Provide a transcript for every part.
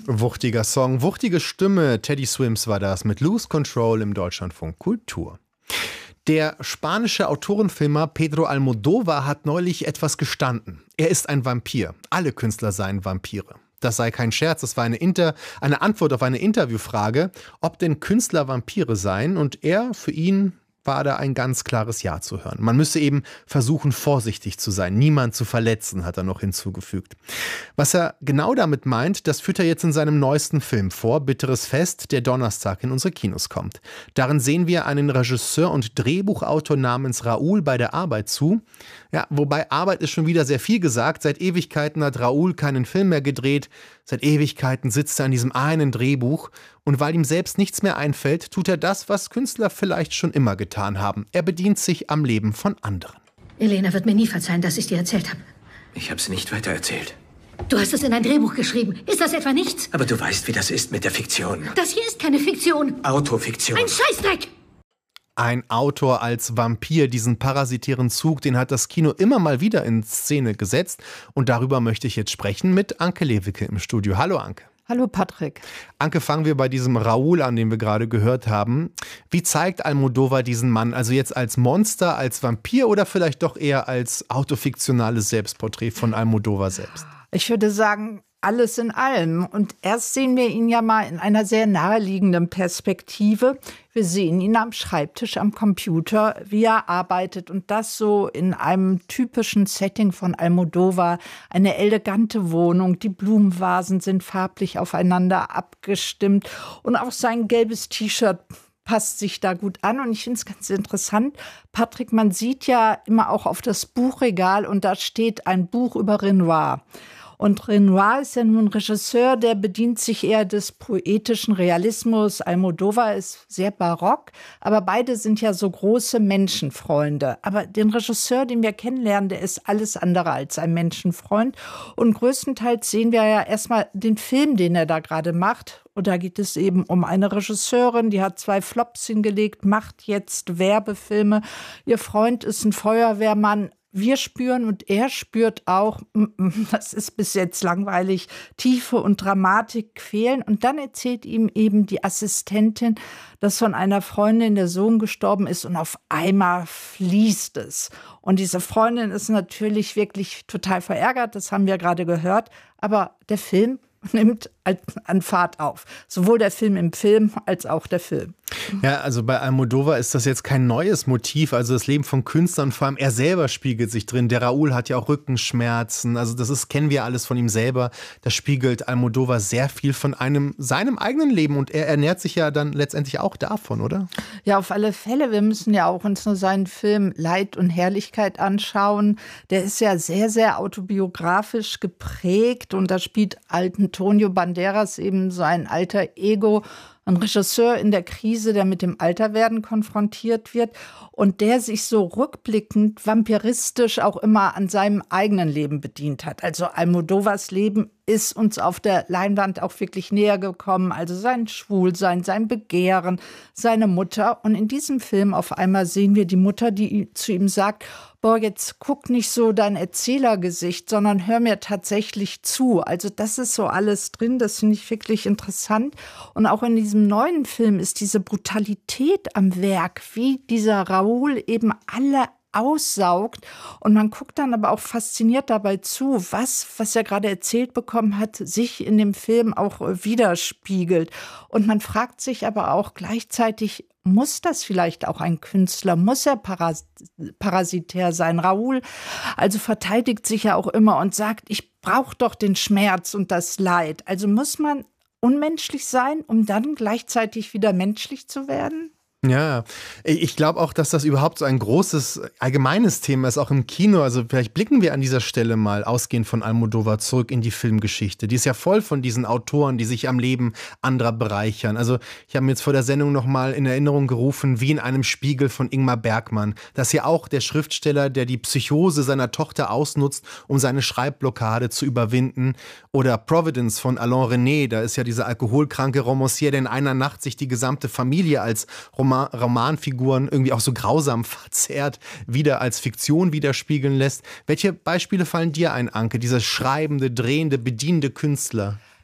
Wuchtiger Song, wuchtige Stimme. Teddy Swims war das mit Lose Control im Deutschlandfunk Kultur. Der spanische Autorenfilmer Pedro Almodóvar hat neulich etwas gestanden. Er ist ein Vampir. Alle Künstler seien Vampire. Das sei kein Scherz, das war eine Antwort auf eine Interviewfrage, ob denn Künstler Vampire seien. Und für ihn war da ein ganz klares Ja zu hören. Man müsse eben versuchen, vorsichtig zu sein, niemand zu verletzen, hat er noch hinzugefügt. Was er genau damit meint, das führt er jetzt in seinem neuesten Film vor, Bitteres Fest, der Donnerstag in unsere Kinos kommt. Darin sehen wir einen Regisseur und Drehbuchautor namens Raúl bei der Arbeit zu. Ja, wobei Arbeit ist schon wieder sehr viel gesagt. Seit Ewigkeiten hat Raúl keinen Film mehr gedreht. Seit Ewigkeiten sitzt er an diesem einen Drehbuch. Und weil ihm selbst nichts mehr einfällt, tut er das, was Künstler vielleicht schon immer getan haben. Er bedient sich am Leben von anderen. Elena wird mir nie verzeihen, dass ich dir erzählt habe. Ich habe es nicht weitererzählt. Du hast es in ein Drehbuch geschrieben. Ist das etwa nichts? Aber du weißt, wie das ist mit der Fiktion. Das hier ist keine Fiktion. Autofiktion. Ein Scheißdreck! Ein Autor als Vampir, diesen parasitären Zug, den hat das Kino immer mal wieder in Szene gesetzt. Und darüber möchte ich jetzt sprechen mit Anke Lewicke im Studio. Hallo Anke. Hallo Patrick. Anke, fangen wir bei diesem Raúl an, den wir gerade gehört haben. Wie zeigt Almodóvar diesen Mann? Also jetzt als Monster, als Vampir oder vielleicht doch eher als autofiktionales Selbstporträt von Almodóvar selbst? Ich würde sagen, alles in allem. Und erst sehen wir ihn ja mal in einer sehr naheliegenden Perspektive. Wir sehen ihn am Schreibtisch, am Computer, wie er arbeitet. Und das so in einem typischen Setting von Almodóvar. Eine elegante Wohnung, die Blumenvasen sind farblich aufeinander abgestimmt. Und auch sein gelbes T-Shirt passt sich da gut an. Und ich finde es ganz interessant, Patrick, man sieht ja immer auch auf das Buchregal und da steht ein Buch über Renoir. Und Renoir ist ja nun ein Regisseur, der bedient sich eher des poetischen Realismus. Almodóvar ist sehr barock, aber beide sind ja so große Menschenfreunde. Aber den Regisseur, den wir kennenlernen, der ist alles andere als ein Menschenfreund. Und größtenteils sehen wir ja erstmal den Film, den er da gerade macht. Und da geht es eben um eine Regisseurin, die hat 2 Flops hingelegt, macht jetzt Werbefilme. Ihr Freund ist ein Feuerwehrmann. Wir spüren und er spürt auch, das ist bis jetzt langweilig, Tiefe und Dramatik fehlen. Und dann erzählt ihm eben die Assistentin, dass von einer Freundin der Sohn gestorben ist und auf einmal fließt es. Und diese Freundin ist natürlich wirklich total verärgert, das haben wir gerade gehört. Aber der Film nimmt an Fahrt auf. Sowohl der Film im Film als auch der Film. Ja, also bei Almodóvar ist das jetzt kein neues Motiv. Also das Leben von Künstlern, vor allem er selber spiegelt sich drin. Der Raúl hat ja auch Rückenschmerzen. Also kennen wir alles von ihm selber. Da spiegelt Almodóvar sehr viel von seinem eigenen Leben. Und er ernährt sich ja dann letztendlich auch davon, oder? Ja, auf alle Fälle. Wir müssen ja auch uns nur seinen Film Leid und Herrlichkeit anschauen. Der ist ja sehr, sehr autobiografisch geprägt. Und da spielt Antonio Banderas eben so ein alter Ego, ein Regisseur in der Krise, der mit dem Alterwerden konfrontiert wird und der sich so rückblickend vampiristisch auch immer an seinem eigenen Leben bedient hat. Also Almodóvars Leben ist uns auf der Leinwand auch wirklich näher gekommen. Also sein Schwulsein, sein Begehren, seine Mutter. Und in diesem Film auf einmal sehen wir die Mutter, die zu ihm sagt, boah, jetzt guck nicht so dein Erzählergesicht, sondern hör mir tatsächlich zu. Also das ist so alles drin, das finde ich wirklich interessant. Und auch in diesem neuen Film ist diese Brutalität am Werk, wie dieser Raúl eben alle aussaugt. Und man guckt dann aber auch fasziniert dabei zu, was er gerade erzählt bekommen hat, sich in dem Film auch widerspiegelt. Und man fragt sich aber auch gleichzeitig, muss das vielleicht auch ein Künstler? Muss er parasitär sein? Raúl also verteidigt sich ja auch immer und sagt, ich brauche doch den Schmerz und das Leid. Also muss man unmenschlich sein, um dann gleichzeitig wieder menschlich zu werden? Ja, ich glaube auch, dass das überhaupt so ein großes, allgemeines Thema ist, auch im Kino. Also vielleicht blicken wir an dieser Stelle mal ausgehend von Almodóvar zurück in die Filmgeschichte. Die ist ja voll von diesen Autoren, die sich am Leben anderer bereichern. Also ich habe mir jetzt vor der Sendung nochmal in Erinnerung gerufen, wie in einem Spiegel von Ingmar Bergman. Das ist ja auch der Schriftsteller, der die Psychose seiner Tochter ausnutzt, um seine Schreibblockade zu überwinden. Oder Providence von Alain René, da ist ja dieser alkoholkranke Romancier, der in einer Nacht sich die gesamte Familie als Romanfiguren irgendwie auch so grausam verzerrt wieder als Fiktion widerspiegeln lässt. Welche Beispiele fallen dir ein, Anke? Dieser schreibende, drehende, bedienende Künstler?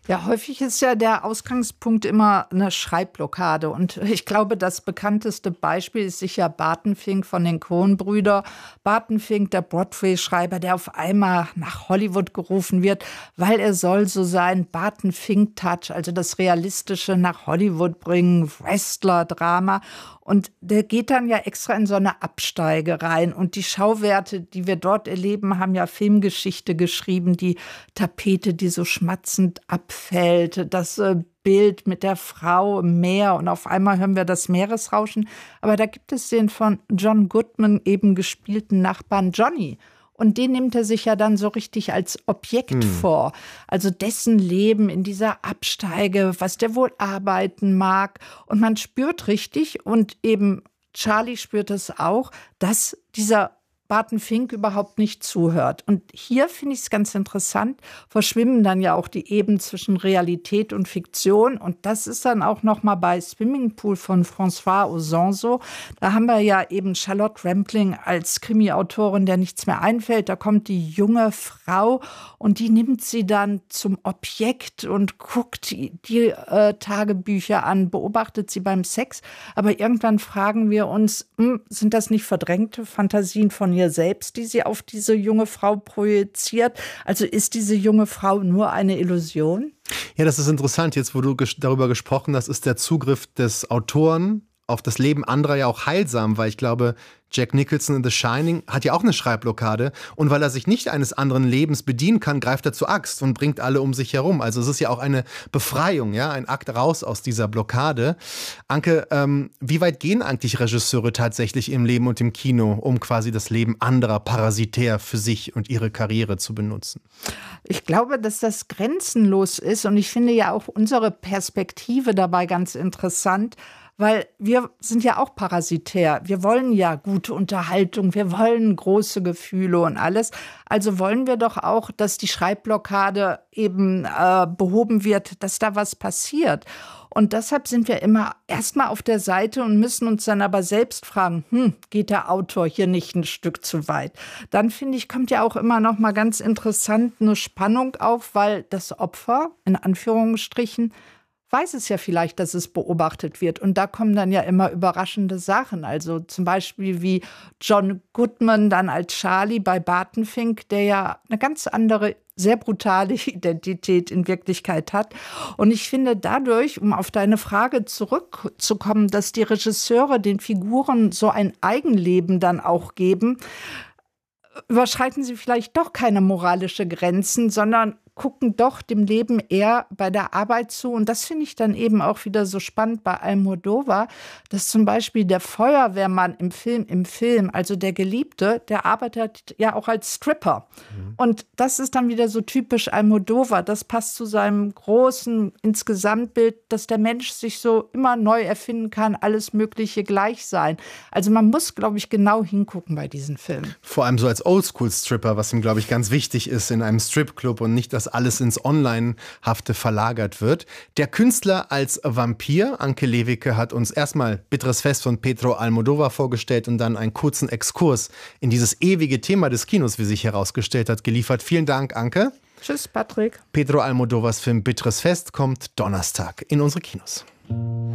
Ja, häufig ist ja der Ausgangspunkt immer eine Schreibblockade. Und ich glaube, das bekannteste Beispiel ist sicher Barton Fink von den Coen-Brüdern. Barton Fink, der Broadway-Schreiber, der auf einmal nach Hollywood gerufen wird, weil er soll so seinen Barton Fink-Touch, also das Realistische, nach Hollywood bringen, Wrestler-Drama. Und der geht dann ja extra in so eine Absteige rein. Und die Schauwerte, die wir dort erleben, haben ja Filmgeschichte geschrieben. Die Tapete, die so schmatzend abfällt, das Bild mit der Frau im Meer. Und auf einmal hören wir das Meeresrauschen. Aber da gibt es den von John Goodman eben gespielten Nachbarn Johnny. Und den nimmt er sich ja dann so richtig als Objekt vor. Also dessen Leben in dieser Absteige, was der wohl arbeiten mag. Und man spürt richtig, und eben Charlie spürt es auch, dass dieser Barton Fink überhaupt nicht zuhört. Und hier finde ich es ganz interessant, verschwimmen dann ja auch die Ebenen zwischen Realität und Fiktion. Und das ist dann auch noch mal bei Swimming Pool von François Ozon so. Da haben wir ja eben Charlotte Rampling als Krimi-Autorin, der nichts mehr einfällt. Da kommt die junge Frau und die nimmt sie dann zum Objekt und guckt die Tagebücher an, beobachtet sie beim Sex. Aber irgendwann fragen wir uns, sind das nicht verdrängte Fantasien von ihr selbst, die sie auf diese junge Frau projiziert? Also ist diese junge Frau nur eine Illusion? Ja, das ist interessant. Jetzt, wo du darüber gesprochen hast, ist der Zugriff des Autoren auf das Leben anderer ja auch heilsam, weil ich glaube, Jack Nicholson in The Shining hat ja auch eine Schreibblockade, und weil er sich nicht eines anderen Lebens bedienen kann, greift er zur Axt und bringt alle um sich herum. Also es ist ja auch eine Befreiung, ja, ein Akt raus aus dieser Blockade. Anke, wie weit gehen eigentlich Regisseure tatsächlich im Leben und im Kino, um quasi das Leben anderer parasitär für sich und ihre Karriere zu benutzen? Ich glaube, dass das grenzenlos ist, und ich finde ja auch unsere Perspektive dabei ganz interessant. Weil wir sind ja auch parasitär. Wir wollen ja gute Unterhaltung, wir wollen große Gefühle und alles. Also wollen wir doch auch, dass die Schreibblockade eben behoben wird, dass da was passiert. Und deshalb sind wir immer erstmal auf der Seite und müssen uns dann aber selbst fragen, geht der Autor hier nicht ein Stück zu weit? Dann finde ich, kommt ja auch immer noch mal ganz interessant eine Spannung auf, weil das Opfer, in Anführungsstrichen, weiß es ja vielleicht, dass es beobachtet wird. Und da kommen dann ja immer überraschende Sachen. Also zum Beispiel wie John Goodman dann als Charlie bei Barton Fink, der ja eine ganz andere, sehr brutale Identität in Wirklichkeit hat. Und ich finde dadurch, um auf deine Frage zurückzukommen, dass die Regisseure den Figuren so ein Eigenleben dann auch geben, überschreiten sie vielleicht doch keine moralische Grenzen, sondern gucken doch dem Leben eher bei der Arbeit zu. Und das finde ich dann eben auch wieder so spannend bei Almodóvar, dass zum Beispiel der Feuerwehrmann im Film, also der Geliebte, der arbeitet ja auch als Stripper. Und das ist dann wieder so typisch Almodóvar. Das passt zu seinem großen Insgesamtbild, dass der Mensch sich so immer neu erfinden kann, alles Mögliche gleich sein. Also man muss, glaube ich, genau hingucken bei diesen Filmen. Vor allem so als Oldschool-Stripper, was ihm, glaube ich, ganz wichtig ist in einem Stripclub, und nicht, dass alles ins Online-Hafte verlagert wird. Der Künstler als Vampir, Anke Lewicke, hat uns erstmal Bitteres Fest von Pedro Almodóvar vorgestellt und dann einen kurzen Exkurs in dieses ewige Thema des Kinos, wie sich herausgestellt hat, geliefert. Vielen Dank, Anke. Tschüss, Patrick. Pedro Almodóvars Film Bitteres Fest kommt Donnerstag in unsere Kinos.